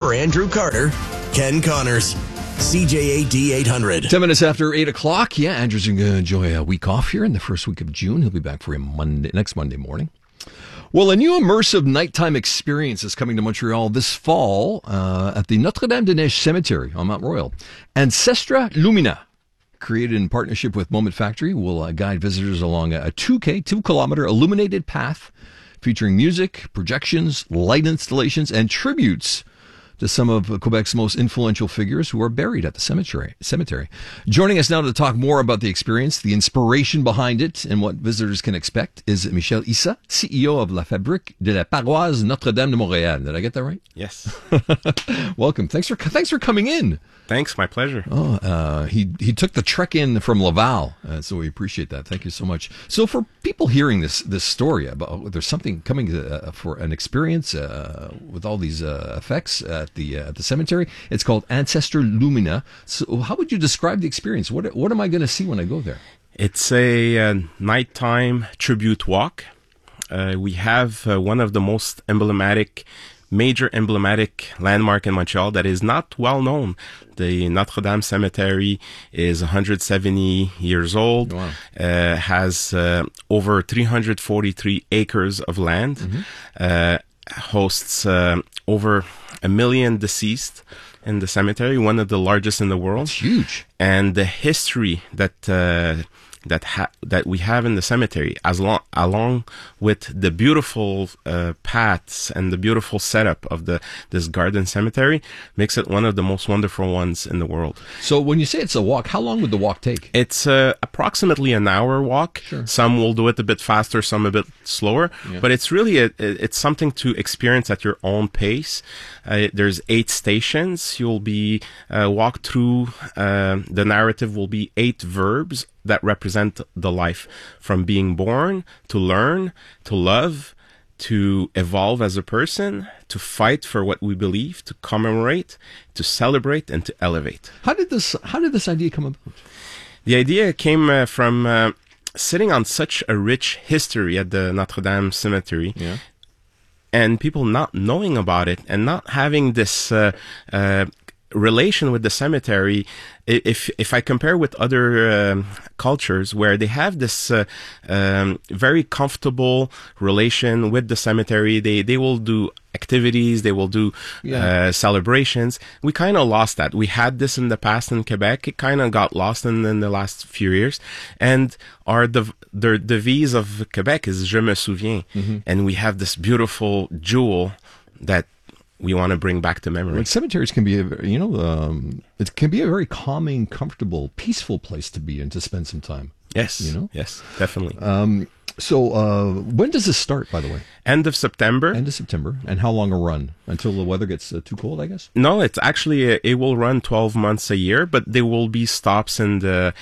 For Andrew Carter, Ken Connors, CJAD 800. 10 minutes after 8 o'clock. Yeah, Andrew's going to enjoy a week off here in the first week of June. He'll be back for you next Monday morning. Well, a new immersive nighttime experience is coming to Montreal this fall at the Notre-Dame-des-Neiges Cemetery on Mount Royal. Ancestra Lumina, created in partnership with Moment Factory, will guide visitors along a 2-kilometer illuminated path featuring music, projections, light installations, and tributes to some of Quebec's most influential figures who are buried at the cemetery. Joining us now to talk more about the experience, the inspiration behind it, and what visitors can expect is Michel Issa, CEO of La Fabrique de la Paroisse Notre-Dame de Montréal. Did I get that right? Yes. Welcome. Thanks for coming in. Thanks, my pleasure. He took the trek in from Laval, so we appreciate that. Thank you so much. So for people hearing this story about there's something coming for an experience with all these effects at the cemetery, it's called Ancestra Lumina. So how would you describe the experience? What am I going to see when I go there? It's a nighttime tribute walk. We have one of the most major emblematic landmark in Montreal that is not well known. The Notre Dame Cemetery is 170 years old, Wow. Has over 343 acres of land, hosts over 1 million deceased in the cemetery, one of the largest in the world. It's huge. And the history that we have in the cemetery, along with the beautiful paths and the beautiful setup of this garden cemetery, makes it one of the most wonderful ones in the world. So when you say it's a walk, how long would the walk take? It's approximately an hour walk. Sure. Some will do it a bit faster, some a bit slower. Yeah. But it's really it's something to experience at your own pace. There's 8 stations. You'll be walked through. The narrative will be 8 verbs that represent the life, from being born, to learn, to love, to evolve as a person, to fight for what we believe, to commemorate, to celebrate, and to elevate. How did this idea come about? The idea came from sitting on such a rich history at the Notre Dame Cemetery, Yeah. and people not knowing about it and not having this relation with the cemetery. If I compare with other cultures where they have this very comfortable relation with the cemetery, they will do activities, they will do celebrations. We kind of lost that. We had this in the past in Quebec. It kind of got lost in the last few years. And the devise of Quebec is Je me souviens. And we have this beautiful jewel that we want to bring back to memory. Like cemeteries can be, it can be a very calming, comfortable, peaceful place to be in, to spend some time. Yes, yes, definitely. So when does this start, by the way? End of September. End of September. And how long a run? Until the weather gets too cold, I guess? No, it's actually, it will run 12 months a year, but there will be stops in the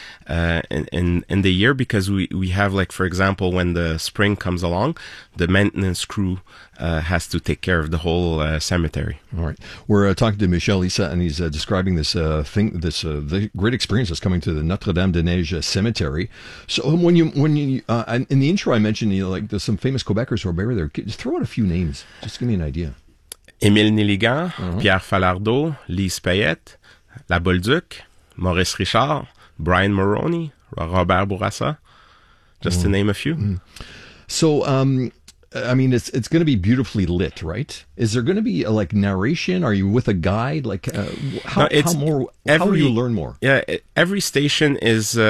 year, because we have, like, for example, when the spring comes along, the maintenance crew has to take care of the whole cemetery. All right. We're talking to Michel Issa, and he's describing this the great experience that's coming to the Notre-Dame-des-Neiges Cemetery. So when you in the intro I mentioned, like, there's some famous Quebecers who are buried there. Just throw out a few names. Just give me an idea. Émile Nelligan, Pierre Falardeau, Lise Payette, La Bolduc, Maurice Richard, Brian Mulroney, Robert Bourassa, just to name a few. So, I mean, it's going to be beautifully lit, right? Is there going to be like narration? Are you with a guide? Like, how will you learn more? Yeah, every station is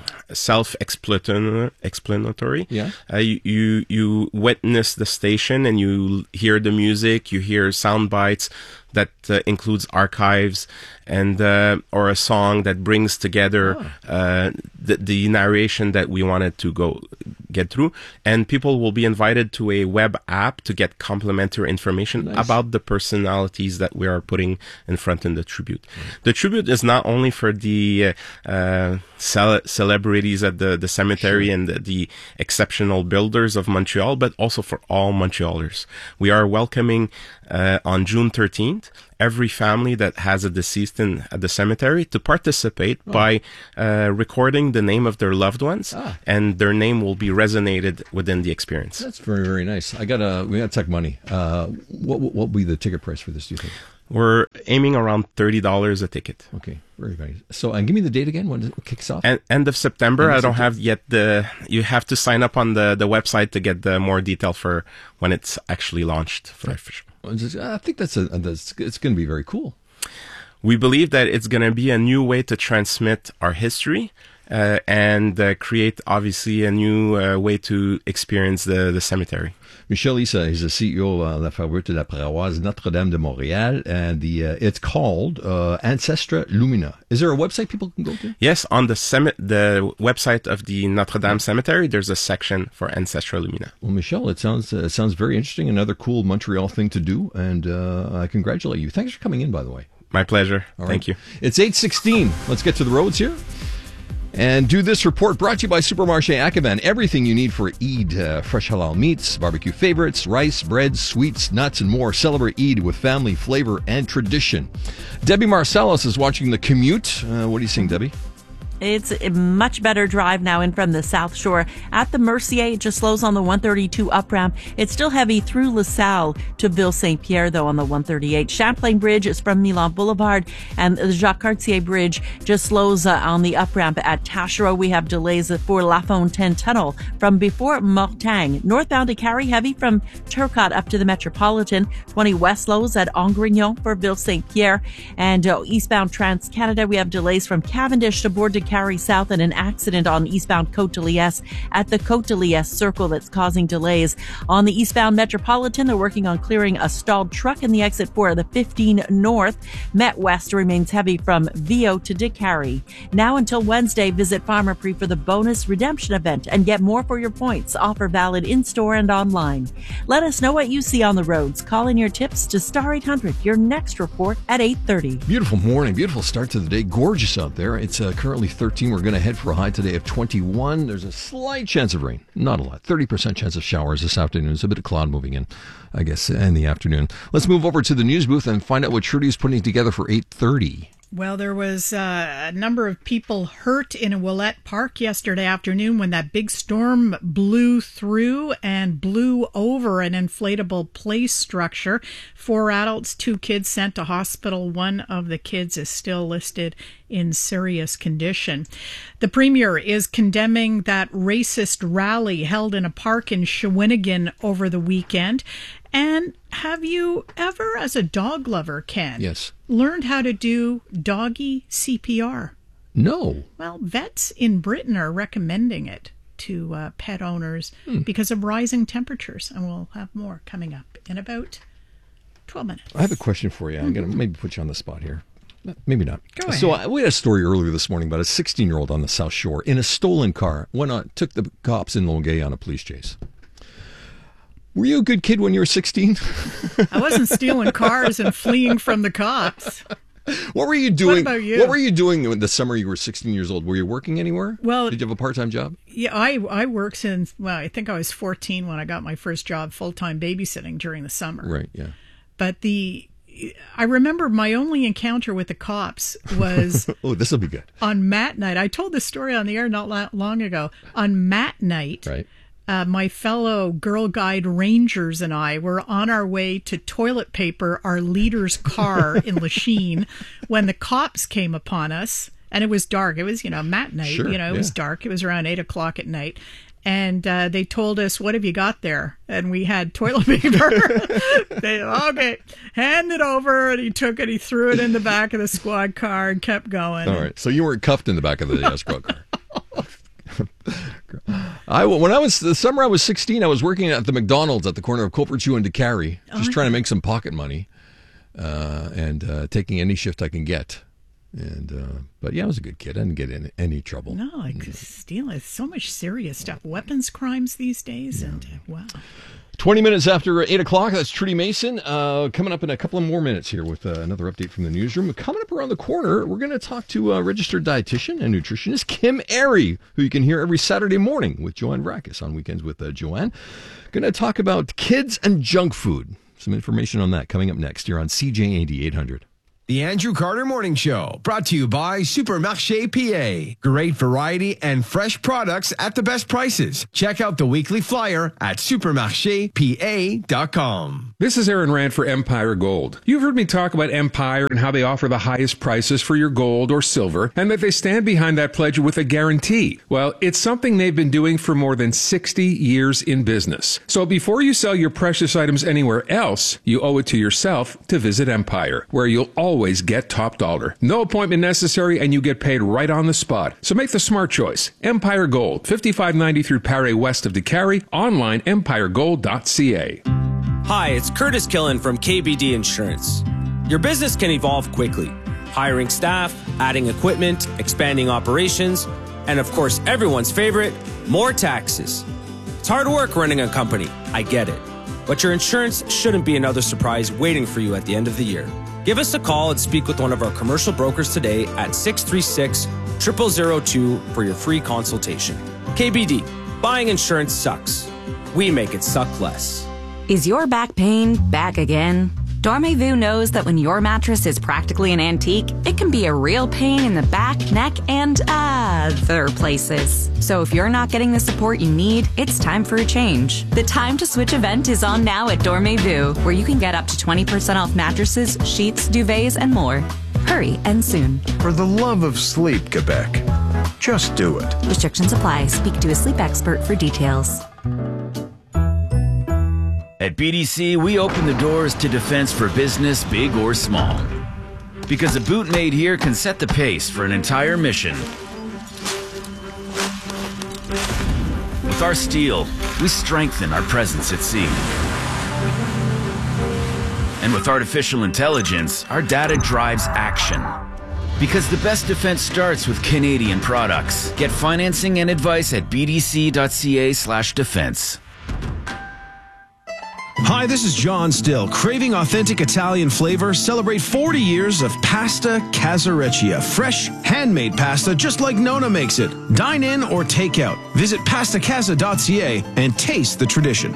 self-explanatory. Yeah. You witness the station and you hear the music. You hear sound bites that includes archives and or a song that brings together the narration that we wanted to get through. And people will be invited to a web app to get complimentary information about the personalities that we are putting in front in the tribute. The tribute is not only for the celebrities at the cemetery and the exceptional builders of Montreal, but also for all Montrealers. We are welcoming on June 13th every family that has a deceased at the cemetery to participate by recording the name of their loved ones, and their name will be resonated within the experience. That's very, very nice. We got tech money. What will be the ticket price for this, do you think? We're aiming around $30 a ticket. Okay, very nice. So, and give me the date again. When it kicks off? End of September. End of I don't September. have yet you have to sign up on the website to get the more detail for when it's actually launched. I think it's going to be very cool. We believe that it's going to be a new way to transmit our history and create, obviously, a new way to experience the cemetery. Michel Issa is the CEO of La Fabrique de la Paroisse Notre-Dame de Montréal, and it's called Ancestra Lumina. Is there a website people can go to? Yes, on the website of the Notre-Dame Cemetery, there's a section for Ancestra Lumina. Well, Michel, it sounds very interesting. Another cool Montreal thing to do, and I congratulate you. Thanks for coming in, by the way. My pleasure. Thank you. It's 8:16. Let's get to the roads here. And do this report brought to you by Supermarché Akavan. Everything you need for Eid. Fresh halal meats, barbecue favorites, rice, breads, sweets, nuts, and more. Celebrate Eid with family, flavor, and tradition. Debbie Marcellus is watching The Commute. What are you seeing, Debbie? It's a much better drive now in from the South Shore. At the Mercier, it just slows on the 132 up ramp. It's still heavy through LaSalle to Ville-Saint-Pierre, though, on the 138. Champlain Bridge is from Milan Boulevard, and the Jacques Cartier Bridge just slows on the up ramp at Taschereau. We have delays for La Fontaine Tunnel from before Mortagne. Northbound to Carrie, heavy from Turcotte up to the Metropolitan. 20 West slows at Angrignon for Ville-Saint-Pierre. And eastbound Trans-Canada, we have delays from Cavendish to Bourg de Carry South, and an accident on eastbound Côte de Liesse at the Côte de Liesse circle that's causing delays. On the eastbound Metropolitan, they're working on clearing a stalled truck in the exit for the 15 North. Met West remains heavy from Vio to DeCarry. Now until Wednesday, visit Pharmaprix for the bonus redemption event and get more for your points. Offer valid in-store and online. Let us know what you see on the roads. Call in your tips to Star 800. Your next report at 8:30. Beautiful morning, beautiful start to the day. Gorgeous out there. It's currently 13. We're going to head for a high today of 21. There's a slight chance of rain. Not a lot. 30% chance of showers this afternoon. There's a bit of cloud moving in, I guess, in the afternoon. Let's move over to the news booth and find out what Trudy is putting together for 8:30. Well, there was a number of people hurt in a Willette Park yesterday afternoon when that big storm blew through and blew over an inflatable play structure. 4 adults, 2 kids sent to hospital. One of the kids is still listed in serious condition. The Premier is condemning that racist rally held in a park in Shawinigan over the weekend. And have you ever, as a dog lover, Ken, Yes. learned how to do doggy CPR? No. Well, vets in Britain are recommending it to pet owners because of rising temperatures. And we'll have more coming up in about 12 minutes. I have a question for you. I'm going to maybe put you on the spot here. Maybe not. Go ahead. So we had a story earlier this morning about a 16-year-old on the South Shore in a stolen car. Took the cops in Longueuil on a police chase. Were you a good kid when you were 16? I wasn't stealing cars and fleeing from the cops. What were you doing? What about you? What were you doing in the summer you were 16 years old? Were you working anywhere? Well, did you have a part-time job? Yeah, I worked since, well, I think I was 14 when I got my first job full-time babysitting during the summer. Right, yeah. But I remember my only encounter with the cops was Oh, this will be good. on Mat Night. I told this story on the air not long ago. On Mat Night, Right. my fellow Girl Guide Rangers and I were on our way to toilet paper our leader's car in Lachine when the cops came upon us. And it was dark. It was, Mat Night. Sure, It was dark. It was around 8 o'clock at night. And they told us, "What have you got there?" And we had toilet paper. Okay, hand it over. And he took it. He threw it in the back of the squad car and kept going. All right. So you weren't cuffed in the back of the squad car. The summer I was 16, I was working at the McDonald's at the corner of Culpertue and DeCarry, just trying to make some pocket money and taking any shift I can get. But yeah, I was a good kid. I didn't get in any trouble. No, stealing. It's so much serious stuff. Weapons crimes these days. And wow. 20 minutes after 8 o'clock, that's Trudy Mason. Coming up in a couple of more minutes here with another update from the newsroom. Coming up around the corner, we're going to talk to registered dietitian and nutritionist Kim Airy, who you can hear every Saturday morning with Joanne Vrackus on Weekends with Joanne. Going to talk about kids and junk food. Some information on that coming up next here on CJAD 800. The Andrew Carter Morning Show, brought to you by Supermarché PA. Great variety and fresh products at the best prices. Check out the weekly flyer at supermarchepa.com. This is Aaron Rand for Empire Gold. You've heard me talk about Empire and how they offer the highest prices for your gold or silver, and that they stand behind that pledge with a guarantee. Well, it's something they've been doing for more than 60 years in business. So before you sell your precious items anywhere else, you owe it to yourself to visit Empire, where you'll always get top dollar. No appointment necessary, and you get paid right on the spot. So make the smart choice. Empire Gold, 5593 Paré west of DeCarry. Online, empiregold.ca. Hi, it's Curtis Killen from KBD Insurance. Your business can evolve quickly. Hiring staff, adding equipment, expanding operations, and of course, everyone's favorite, more taxes. It's hard work running a company. I get it. But your insurance shouldn't be another surprise waiting for you at the end of the year. Give us a call and speak with one of our commercial brokers today at 636-0002 for your free consultation. KBD, buying insurance sucks. We make it suck less. Is your back pain back again? Dormez-vous knows that when your mattress is practically an antique, it can be a real pain in the back, neck, and other places. So if you're not getting the support you need, it's time for a change. The Time to Switch event is on now at Dormez-vous, where you can get up to 20% off mattresses, sheets, duvets, and more. Hurry and soon. For the love of sleep, Quebec, just do it. Restrictions apply. Speak to a sleep expert for details. At BDC, we open the doors to defense for business, big or small. Because a boot made here can set the pace for an entire mission. With our steel, we strengthen our presence at sea. And with artificial intelligence, our data drives action. Because the best defense starts with Canadian products. Get financing and advice at bdc.ca/defense. Hi, this is John Still. Craving authentic Italian flavor? Celebrate 40 years of Pasta Casareccia. Fresh, handmade pasta just like Nona makes it. Dine in or take out. Visit pastacasa.ca and taste the tradition.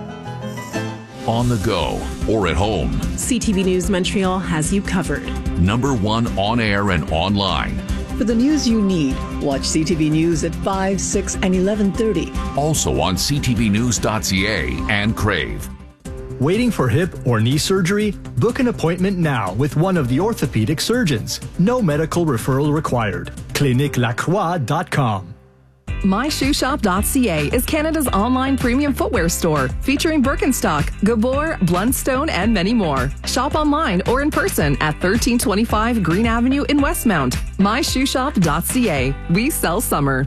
On the go or at home, CTV News Montreal has you covered. #1 on air and online. For the news you need, watch CTV News at 5, 6, and 11:30. Also on ctvnews.ca and Crave. Waiting for hip or knee surgery? Book an appointment now with one of the orthopedic surgeons. No medical referral required. CliniqueLacroix.com. MyShoeShop.ca is Canada's online premium footwear store, featuring Birkenstock, Gabor, Blundstone, and many more. Shop online or in person at 1325 Green Avenue in Westmount. MyShoeShop.ca. We sell summer.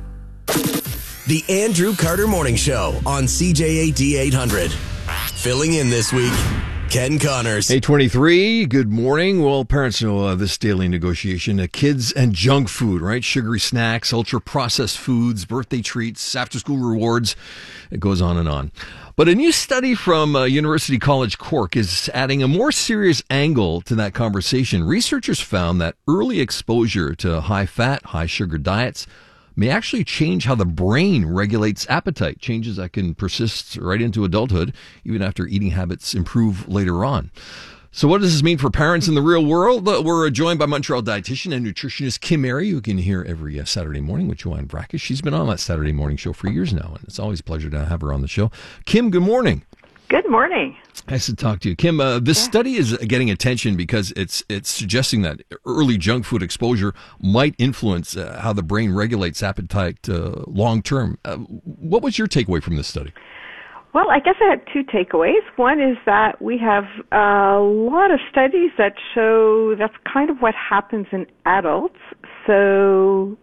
The Andrew Carter Morning Show on CJAD 800. Filling in this week, Ken Connors. 8:23, good morning. Well, parents know this daily negotiation. Kids and junk food, right? Sugary snacks, ultra-processed foods, birthday treats, after-school rewards. It goes on and on. But a new study from University College Cork is adding a more serious angle to that conversation. Researchers found that early exposure to high-fat, high-sugar diets may actually change how the brain regulates appetite, changes that can persist right into adulthood, even after eating habits improve later on. So what does this mean for parents in the real world? We're joined by Montreal dietitian and nutritionist Kim Airy, who can hear every Saturday morning with Joanne Brackish. She's been on that Saturday morning show for years now, and it's always a pleasure to have her on the show. Kim, good morning. Good morning. Nice to talk to you. Kim, this study is getting attention because it's suggesting that early junk food exposure might influence how the brain regulates appetite long term. What was your takeaway from this study? Well, I guess I had two takeaways. One is that we have a lot of studies that show that's kind of what happens in adults. So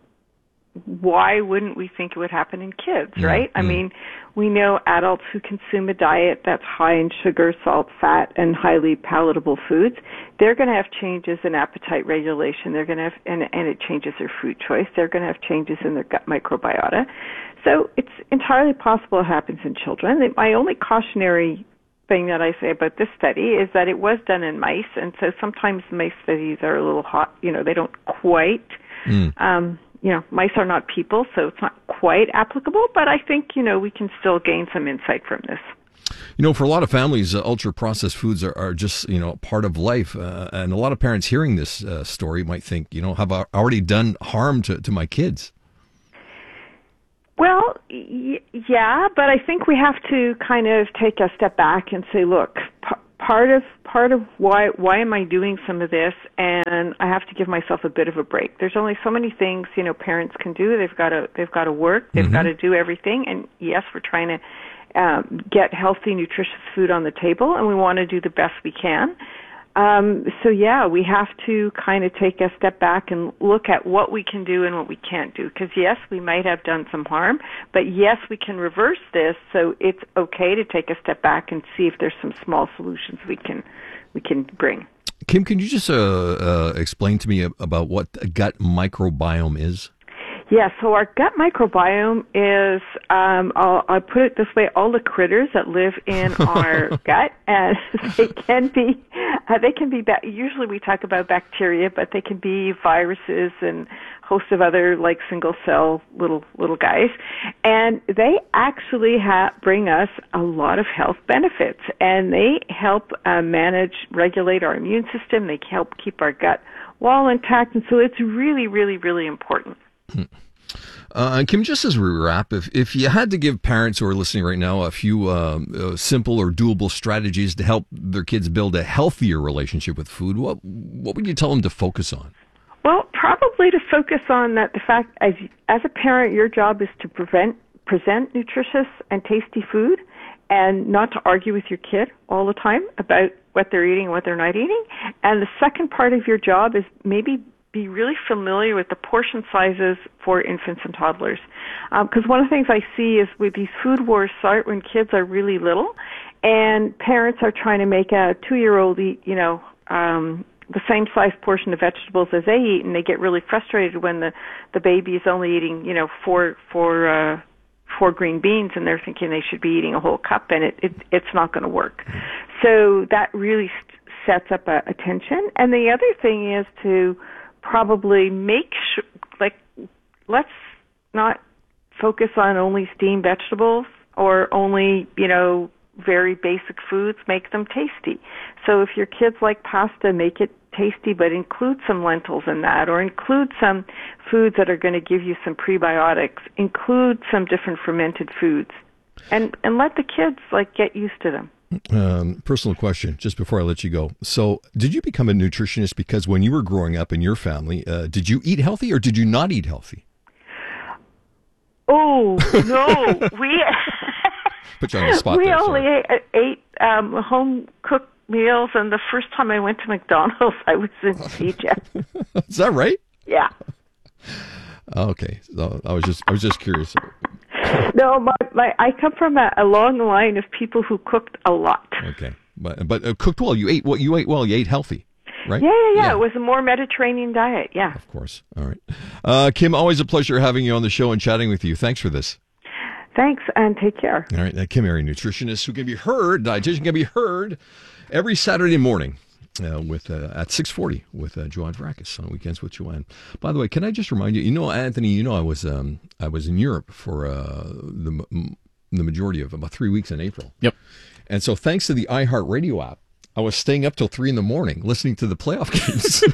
why wouldn't we think it would happen in kids, right? I mean, we know adults who consume a diet that's high in sugar, salt, fat, and highly palatable foods, they're going to have changes in appetite regulation. They're going to have, and it changes their food choice. They're going to have changes in their gut microbiota. So it's entirely possible it happens in children. My only cautionary thing that I say about this study is that it was done in mice, and so sometimes mice studies are a little hot. You know, they don't quite. Mice are not people, so it's not quite applicable, but I think, we can still gain some insight from this. For a lot of families, ultra-processed foods are just, part of life. And a lot of parents hearing this story might think, have I already done harm to my kids? Well, yeah, but I think we have to kind of take a step back and say, look, part of why am I doing some of this, and I have to give myself a bit of a break. There's only so many things, parents can do. They've got to work. They've got to do everything. And yes, we're trying to get healthy, nutritious food on the table, and we want to do the best we can. So yeah, we have to kind of take a step back and look at what we can do and what we can't do. Because yes, we might have done some harm, but yes, we can reverse this. So it's okay to take a step back and see if there's some small solutions we can bring. Kim, can you just explain to me about what a gut microbiome is? Yeah, so our gut microbiome is, I'll put it this way, all the critters that live in our gut, and they can be, usually we talk about bacteria, but they can be viruses and a host of other like single cell little guys, and they actually bring us a lot of health benefits, and they help regulate our immune system, they help keep our gut wall intact, and so it's really, really, really important. Kim, just as we wrap, if you had to give parents who are listening right now a few simple or doable strategies to help their kids build a healthier relationship with food, what would you tell them to focus on? Well, probably to focus on the fact as a parent, your job is to present nutritious and tasty food, and not to argue with your kid all the time about what they're eating and what they're not eating. And the second part of your job is maybe be really familiar with the portion sizes for infants and toddlers. Because one of the things I see is with these food wars start when kids are really little, and parents are trying to make a 2-year-old eat, the same size portion of vegetables as they eat, and they get really frustrated when the baby is only eating, four green beans, and they're thinking they should be eating a whole cup, and it's not going to work. So that really sets up a tension. And the other thing is to probably make sure, let's not focus on only steamed vegetables or only, very basic foods. Make them tasty. So if your kids like pasta, make it tasty, but include some lentils in that, or include some foods that are going to give you some prebiotics, include some different fermented foods, and let the kids get used to them. Personal question, just before I let you go. So, did you become a nutritionist because when you were growing up in your family, did you eat healthy or did you not eat healthy? Oh, no. Put you on the spot. We only ate home-cooked meals, and the first time I went to McDonald's, I was in Egypt. Is that right? Yeah. Okay. So I was just curious. No, I come from a long line of people who cooked a lot. Okay, but cooked well. You ate well. You ate healthy, right? Yeah. It was a more Mediterranean diet. Yeah. Of course. All right, Kim. Always a pleasure having you on the show and chatting with you. Thanks for this. Thanks, and take care. All right, Kim Airy, nutritionist who can be heard, dietitian can be heard every Saturday morning. With at 6:40 with Joanne Varakis on Weekends with Joanne. By the way, can I just remind you? Anthony, I was in Europe for the majority of about 3 weeks in April. Yep. And so, thanks to the iHeartRadio app, I was staying up till 3 a.m. listening to the playoff games.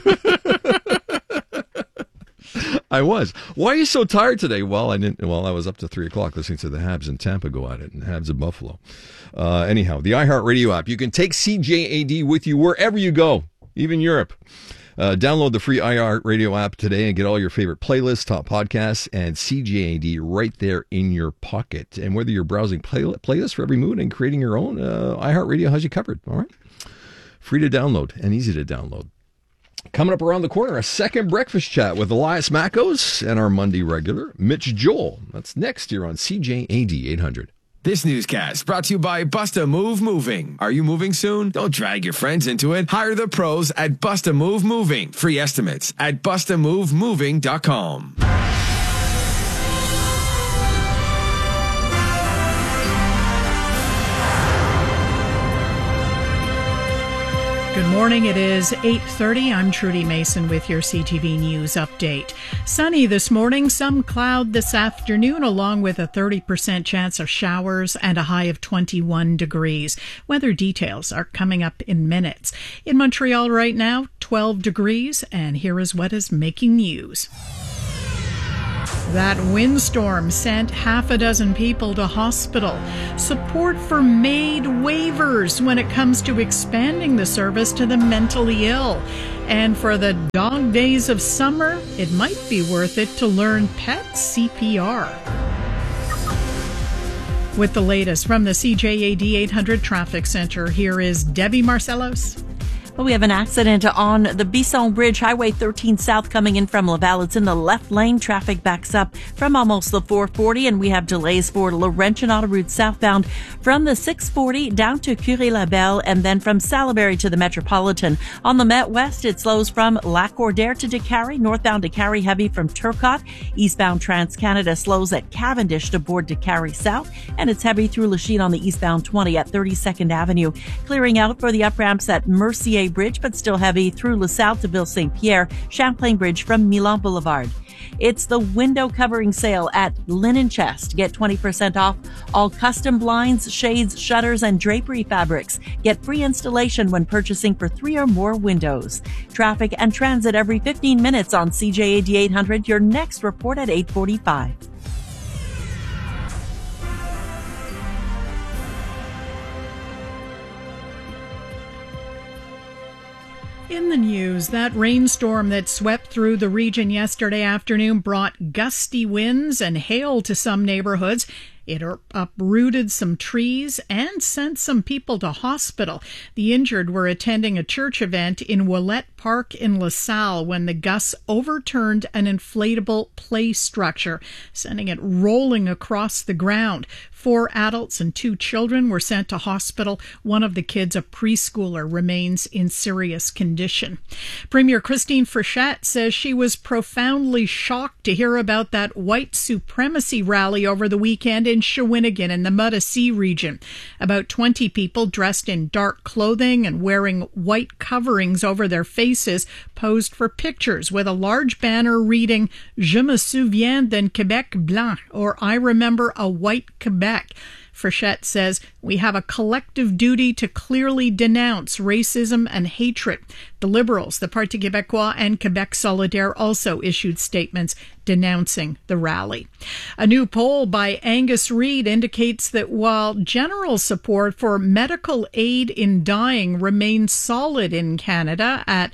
I was. Why are you so tired today? Well, I was up to 3 o'clock listening to the Habs in Tampa go at it, and Habs in Buffalo. Anyhow, the iHeartRadio app. You can take CJAD with you wherever you go, even Europe. Download the free iHeartRadio app today and get all your favorite playlists, top podcasts, and CJAD right there in your pocket. And whether you're browsing playlists for every mood and creating your own, iHeartRadio has you covered. All right, free to download and easy to download. Coming up around the corner, a second breakfast chat with Elias Mackos and our Monday regular, Mitch Joel. That's next here on CJAD 800. This newscast brought to you by Busta Move Moving. Are you moving soon? Don't drag your friends into it. Hire the pros at Busta Move Moving. Free estimates at bustamovemoving.com. Good morning. It is 8:30. I'm Trudy Mason with your CTV News update. Sunny this morning, some cloud this afternoon, along with a 30% chance of showers and a high of 21 degrees. Weather details are coming up in minutes. In Montreal right now, 12 degrees, and here is what is making news. That windstorm sent half a dozen people to hospital. Support for MAID waivers when it comes to expanding the service to the mentally ill. And for the dog days of summer, it might be worth it to learn pet CPR. With the latest from the CJAD 800 Traffic Center, here is Debbie Marcellos. Well, we have an accident on the Bisson Bridge, Highway 13 South, coming in from Laval. It's in the left lane. Traffic backs up from almost the 440, and we have delays for Laurentian Autoroute southbound from the 640 down to Curie-Labelle, and then from Salaberry to the Metropolitan. On the Met West, it slows from Lac-Cordaire to Décarie, northbound Décarie heavy from Turcotte. Eastbound Trans-Canada slows at Cavendish to board Décarie South, and it's heavy through Lachine on the eastbound 20 at 32nd Avenue. Clearing out for the up-ramps at Mercier Bridge, but still heavy through LaSalle to Ville Saint-Pierre, Champlain Bridge from Milan Boulevard. It's the window covering sale at Linen Chest. Get 20% off all custom blinds, shades, shutters, and drapery fabrics. Get free installation when purchasing for 3 or more windows. Traffic and transit every 15 minutes on CJAD 800. Your next report at 8:45. In the news, that rainstorm that swept through the region yesterday afternoon brought gusty winds and hail to some neighborhoods. It uprooted some trees and sent some people to hospital. The injured were attending a church event in Ouellette Park in LaSalle when the gusts overturned an inflatable play structure, sending it rolling across the ground. 4 adults and 2 children were sent to hospital. One of the kids, a preschooler, remains in serious condition. Premier Christine Frechette says she was profoundly shocked to hear about that white supremacy rally over the weekend in Shawinigan in the Muddisee region. About 20 people dressed in dark clothing and wearing white coverings over their faces posed for pictures with a large banner reading "Je me souviens d'un Québec blanc," or "I remember a white Quebec." Frechette says we have a collective duty to clearly denounce racism and hatred. The Liberals, the Parti Québécois, and Québec Solidaire also issued statements denouncing the rally. A new poll by Angus Reid indicates that while general support for medical aid in dying remains solid in Canada at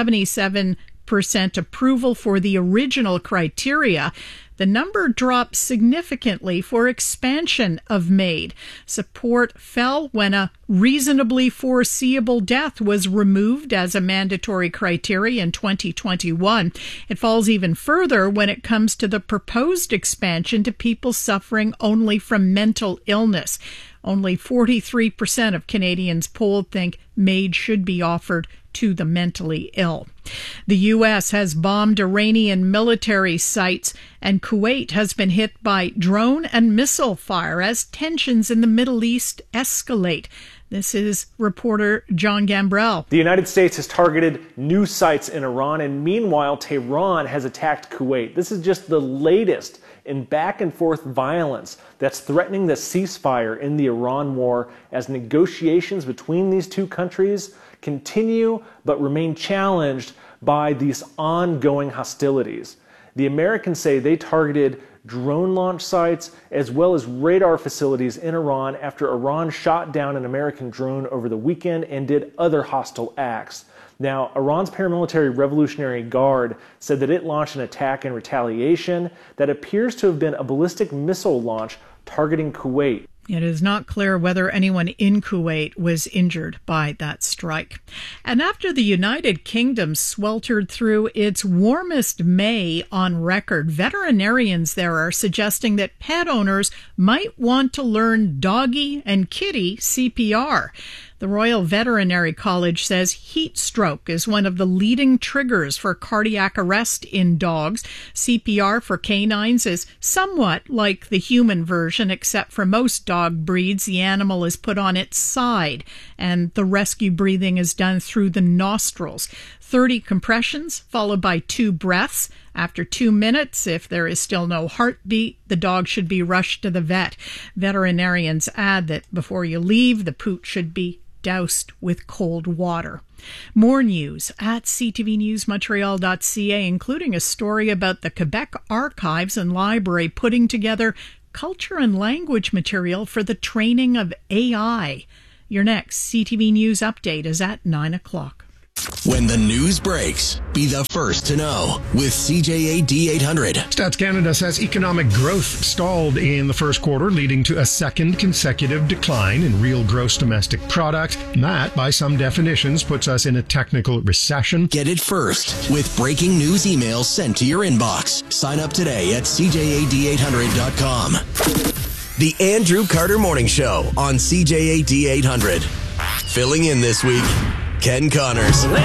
77% approval for the original criteria, the number dropped significantly for expansion of MAID. Support fell when a reasonably foreseeable death was removed as a mandatory criteria in 2021. It falls even further when it comes to the proposed expansion to people suffering only from mental illness. Only 43% of Canadians polled think MAID should be offered to the mentally ill. The U.S. has bombed Iranian military sites, and Kuwait has been hit by drone and missile fire as tensions in the Middle East escalate. This is reporter John Gambrell. The United States has targeted new sites in Iran, and meanwhile, Tehran has attacked Kuwait. This is just the latest in back-and-forth violence that's threatening the ceasefire in the Iran war as negotiations between these two countries continue but remain challenged by these ongoing hostilities. The Americans say they targeted drone launch sites as well as radar facilities in Iran after Iran shot down an American drone over the weekend and did other hostile acts. Now, Iran's paramilitary Revolutionary Guard said that it launched an attack in retaliation that appears to have been a ballistic missile launch targeting Kuwait. It is not clear whether anyone in Kuwait was injured by that strike. And after the United Kingdom sweltered through its warmest May on record, veterinarians there are suggesting that pet owners might want to learn doggy and kitty CPR. The Royal Veterinary College says heat stroke is one of the leading triggers for cardiac arrest in dogs. CPR for canines is somewhat like the human version, except for most dog breeds, the animal is put on its side and the rescue breathing is done through the nostrils. 30 compressions followed by 2 breaths. After 2 minutes, if there is still no heartbeat, the dog should be rushed to the vet. Veterinarians add that before you leave, the pooch should be doused with cold water. More news at ctvnewsmontreal.ca, including a story about the Quebec Archives and Library putting together culture and language material for the training of AI. Your next CTV News update is at 9 o'clock. When the news breaks, be the first to know with CJAD 800. Stats Canada says economic growth stalled in the first quarter, leading to a second consecutive decline in real gross domestic product. That, by some definitions, puts us in a technical recession. Get it first with breaking news emails sent to your inbox. Sign up today at CJAD800.com. The Andrew Carter Morning Show on CJAD 800. Filling in this week, Ken Connors.